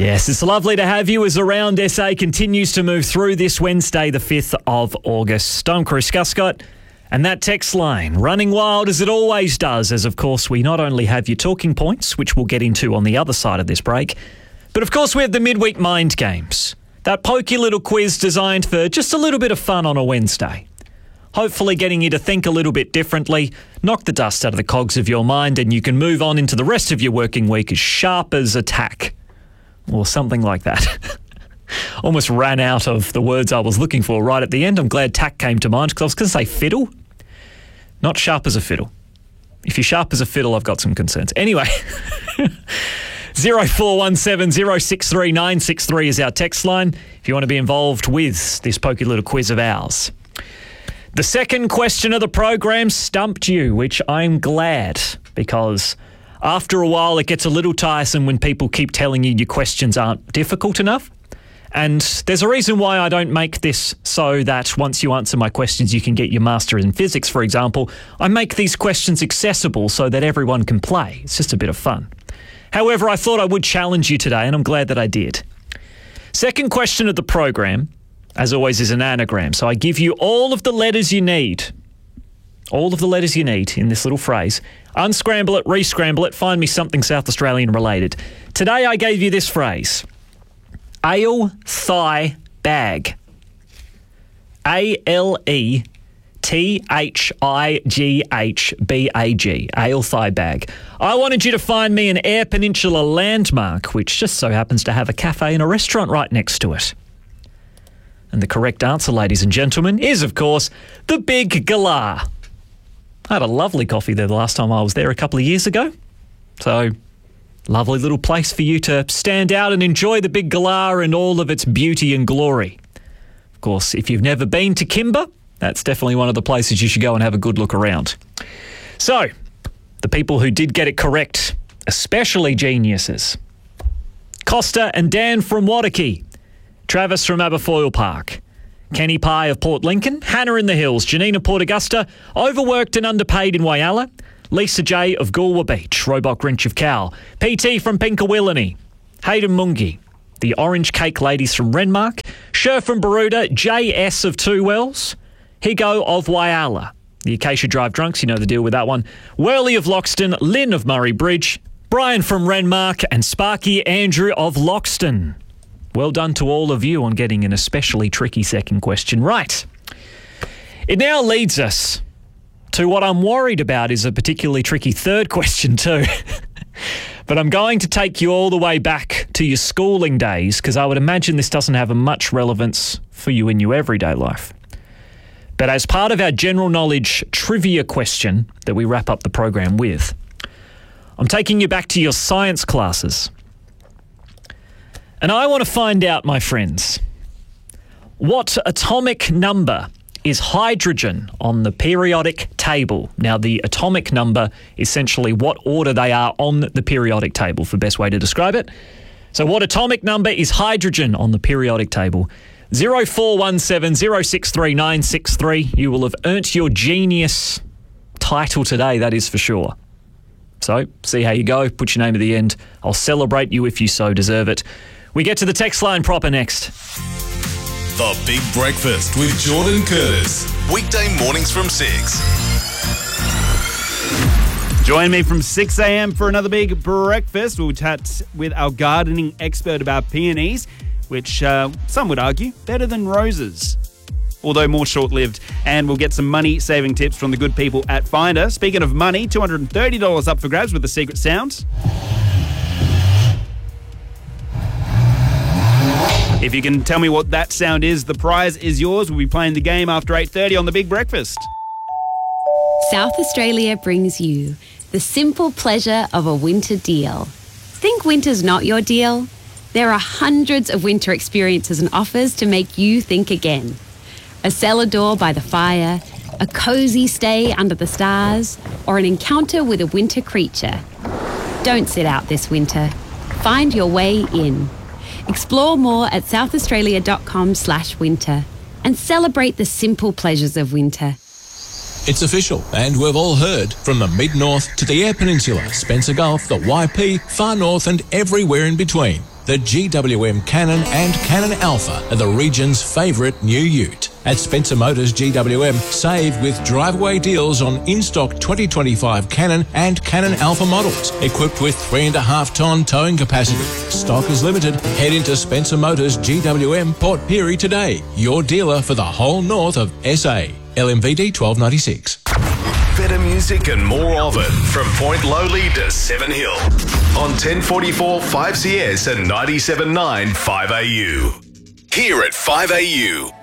Yes, it's lovely to have you as Around SA continues to move through this Wednesday, the 5th of August. I'm Chris Guscott, and that text line running wild as it always does, as of course we not only have your talking points, which we'll get into on the other side of this break, but of course we have the midweek mind games. That pokey little quiz designed for just a little bit of fun on a Wednesday. Hopefully getting you to think a little bit differently, knock the dust out of the cogs of your mind, and you can move on into the rest of your working week as sharp as a tack. Or something like that. Almost ran out of the words I was looking for right at the end. I'm glad tack came to mind because I was going to say fiddle. Not sharp as a fiddle. If you're sharp as a fiddle, I've got some concerns. Anyway, 0417 063 963 is our text line if you want to be involved with this pokey little quiz of ours. The second question of the program stumped you, which I'm glad, because after a while it gets a little tiresome when people keep telling you your questions aren't difficult enough. And there's a reason why I don't make this so that once you answer my questions you can get your master in physics, for example. I make these questions accessible so that everyone can play. It's just a bit of fun. However, I thought I would challenge you today, and I'm glad that I did. Second question of the program, as always, is an anagram. So I give you all of the letters you need. All of the letters you need in this little phrase. Unscramble it, re-scramble it, find me something South Australian related. Today I gave you this phrase. Ale thigh bag. ALETHIGHBAG. Ale thigh bag. I wanted you to find me an Eyre Peninsula landmark, which just so happens to have a cafe and a restaurant right next to it. And the correct answer, ladies and gentlemen, is, of course, the Big Galah. I had a lovely coffee there the last time I was there a couple of years ago. So, lovely little place for you to stand out and enjoy the Big Galah and all of its beauty and glory. Of course, if you've never been to Kimba, that's definitely one of the places you should go and have a good look around. So, the people who did get it correct, especially geniuses. Costa and Dan from Wadaki. Travis from Aberfoyle Park. Kenny Pye of Port Lincoln, Hannah in the Hills, Janina Port Augusta, overworked and underpaid in Whyalla, Lisa J of Goolwa Beach, Roebuck Grinch of Cowell, PT from Pinkawillany, Hayden Mungi, the Orange Cake Ladies from Renmark, Sher from Baroda, JS of Two Wells, Higo of Whyalla, the Acacia Drive Drunks, you know the deal with that one, Worley of Loxton, Lynn of Murray Bridge, Brian from Renmark, and Sparky Andrew of Loxton. Well done to all of you on getting an especially tricky second question right. It now leads us to what I'm worried about is a particularly tricky third question too. But I'm going to take you all the way back to your schooling days because I would imagine this doesn't have much relevance for you in your everyday life. But as part of our general knowledge trivia question that we wrap up the program with, I'm taking you back to your science classes. And I want to find out, my friends, what atomic number is hydrogen on the periodic table? Now, the atomic number, essentially what order they are on the periodic table, for the best way to describe it. So what atomic number is hydrogen on the periodic table? 0417 063 963. You will have earned your genius title today, that is for sure. So, see how you go. Put your name at the end. I'll celebrate you if you so deserve it. We get to the text line proper next. The Big Breakfast with Jordan Curtis. Weekday mornings from 6. Join me from 6 a.m. for another Big Breakfast. We'll chat with our gardening expert about peonies, which some would argue better than roses, although more short-lived. And we'll get some money-saving tips from the good people at Finder. Speaking of money, $230 up for grabs with the secret sound. If you can tell me what that sound is, the prize is yours. We'll be playing the game after 8:30 on The Big Breakfast. South Australia brings you the simple pleasure of a winter deal. Think winter's not your deal? There are hundreds of winter experiences and offers to make you think again. A cellar door by the fire, a cosy stay under the stars, or an encounter with a winter creature. Don't sit out this winter. Find your way in. Explore more at southaustralia.com/winter and celebrate the simple pleasures of winter. It's official, and we've all heard. From the mid-north to the Eyre Peninsula, Spencer Gulf, the YP, far north and everywhere in between. The GWM Cannon and Cannon Alpha are the region's favourite new ute. At Spencer Motors GWM, save with driveaway deals on in-stock 2025 Cannon and Cannon Alpha models, equipped with 3.5-tonne towing capacity. Stock is limited. Head into Spencer Motors GWM Port Pirie today, your dealer for the whole north of SA. LMVD 1296. Better music and more of it from Point Lowly to Seven Hill on 1044 5CS and 97.9 5AU. Here at 5AU.